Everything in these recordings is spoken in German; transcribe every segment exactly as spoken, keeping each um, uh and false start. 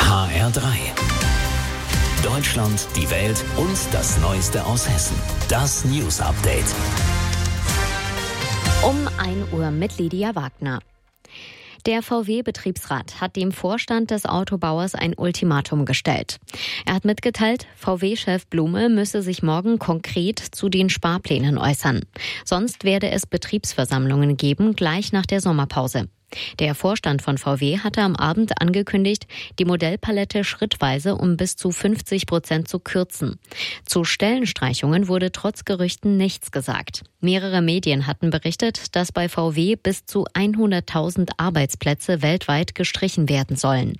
H R drei. Deutschland, die Welt und das Neueste aus Hessen. Das News Update. Um ein Uhr mit Lydia Wagner. Der V W-Betriebsrat hat dem Vorstand des Autobauers ein Ultimatum gestellt. Er hat mitgeteilt, V W-Chef Blume müsse sich morgen konkret zu den Sparplänen äußern. Sonst werde es Betriebsversammlungen geben, gleich nach der Sommerpause. Der Vorstand von V W hatte am Abend angekündigt, die Modellpalette schrittweise um bis zu fünfzig Prozent zu kürzen. Zu Stellenstreichungen wurde trotz Gerüchten nichts gesagt. Mehrere Medien hatten berichtet, dass bei V W bis zu hunderttausend Arbeitsplätze weltweit gestrichen werden sollen.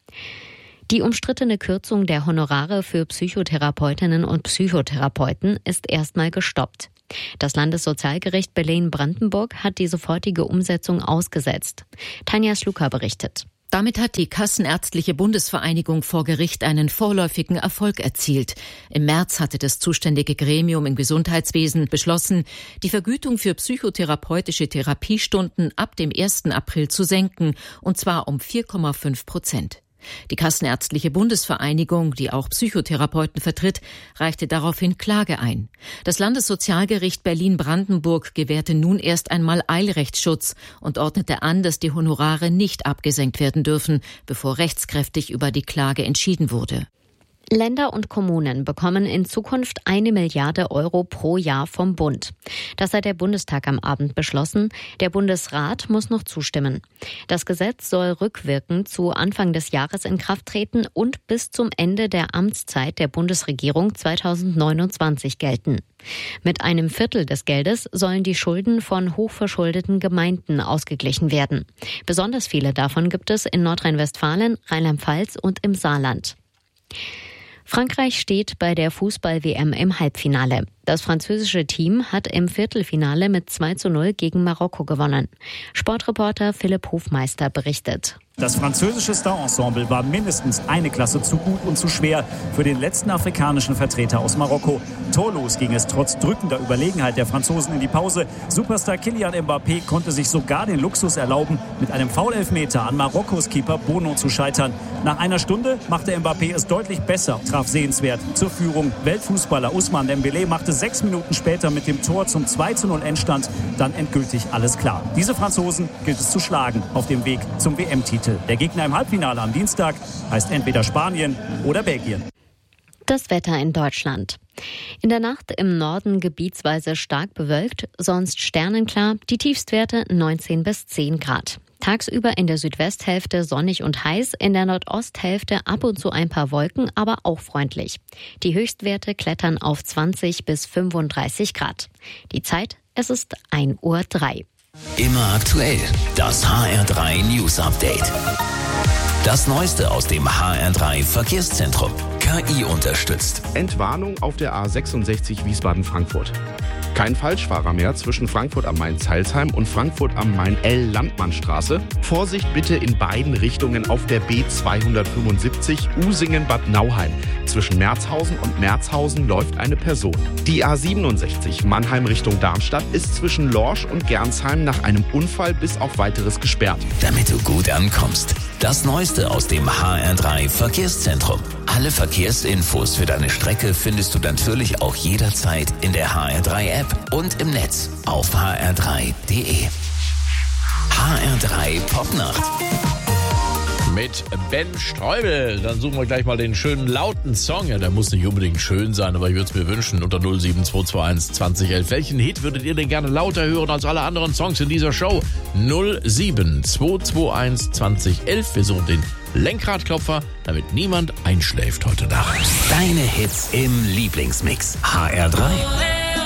Die umstrittene Kürzung der Honorare für Psychotherapeutinnen und Psychotherapeuten ist erstmal gestoppt. Das Landessozialgericht Berlin-Brandenburg hat die sofortige Umsetzung ausgesetzt. Tanja Schlucker berichtet. Damit hat die Kassenärztliche Bundesvereinigung vor Gericht einen vorläufigen Erfolg erzielt. Im März hatte das zuständige Gremium im Gesundheitswesen beschlossen, die Vergütung für psychotherapeutische Therapiestunden ab dem ersten April zu senken, und zwar um vier Komma fünf Prozent. Die Kassenärztliche Bundesvereinigung, die auch Psychotherapeuten vertritt, reichte daraufhin Klage ein. Das Landessozialgericht Berlin-Brandenburg gewährte nun erst einmal Eilrechtsschutz und ordnete an, dass die Honorare nicht abgesenkt werden dürfen, bevor rechtskräftig über die Klage entschieden wurde. Länder und Kommunen bekommen in Zukunft eine Milliarde Euro pro Jahr vom Bund. Das hat der Bundestag am Abend beschlossen. Der Bundesrat muss noch zustimmen. Das Gesetz soll rückwirkend zu Anfang des Jahres in Kraft treten und bis zum Ende der Amtszeit der Bundesregierung zweitausendneunundzwanzig gelten. Mit einem Viertel des Geldes sollen die Schulden von hochverschuldeten Gemeinden ausgeglichen werden. Besonders viele davon gibt es in Nordrhein-Westfalen, Rheinland-Pfalz und im Saarland. Frankreich steht bei der Fußball-W M im Halbfinale. Das französische Team hat im Viertelfinale mit zwei zu null gegen Marokko gewonnen. Sportreporter Philipp Hofmeister berichtet. Das französische Star-Ensemble war mindestens eine Klasse zu gut und zu schwer für den letzten afrikanischen Vertreter aus Marokko. Torlos ging es trotz drückender Überlegenheit der Franzosen in die Pause. Superstar Kylian Mbappé konnte sich sogar den Luxus erlauben, mit einem Foul-Elfmeter an Marokkos Keeper Bono zu scheitern. Nach einer Stunde machte Mbappé es deutlich besser, traf sehenswert zur Führung. Weltfußballer Ousmane Dembélé machte sechs Minuten später mit dem Tor zum zwei zu null Endstand dann endgültig alles klar. Diese Franzosen gilt es zu schlagen auf dem Weg zum W M-Titel. Der Gegner im Halbfinale am Dienstag heißt entweder Spanien oder Belgien. Das Wetter in Deutschland. In der Nacht im Norden gebietsweise stark bewölkt, sonst sternenklar, die Tiefstwerte neunzehn bis zehn Grad. Tagsüber in der Südwesthälfte sonnig und heiß, in der Nordosthälfte ab und zu ein paar Wolken, aber auch freundlich. Die Höchstwerte klettern auf zwanzig bis fünfunddreißig Grad. Die Zeit, es ist ein Uhr drei. Immer aktuell, das H R drei News Update. Das Neueste aus dem H R drei Verkehrszentrum. K I unterstützt. Entwarnung auf der A sechsundsechzig Wiesbaden-Frankfurt. Kein Falschfahrer mehr zwischen Frankfurt am Main-Zeilsheim und Frankfurt am Main-L-Landmannstraße. Vorsicht bitte in beiden Richtungen auf der B zweihundertfünfundsiebzig Usingen-Bad Nauheim. Zwischen Merzhausen und Merzhausen läuft eine Person. Die A siebenundsechzig Mannheim Richtung Darmstadt ist zwischen Lorsch und Gernsheim nach einem Unfall bis auf Weiteres gesperrt. Damit du gut ankommst. Das Neueste aus dem H R drei Verkehrszentrum. Alle Verkehrsinfos für deine Strecke findest du natürlich auch jederzeit in der H R drei App und im Netz auf h r drei punkt d e. H R drei Popnacht. Mit Ben Streubel. Dann suchen wir gleich mal den schönen lauten Song. Ja, der muss nicht unbedingt schön sein, aber ich würde es mir wünschen. Unter null sieben zwei zwei eins zwanzig elf. Welchen Hit würdet ihr denn gerne lauter hören als alle anderen Songs in dieser Show? null sieben zwei zwei eins zwanzig elf. Wir suchen den Lenkradklopfer, damit niemand einschläft heute Nacht. Deine Hits im Lieblingsmix. H R drei.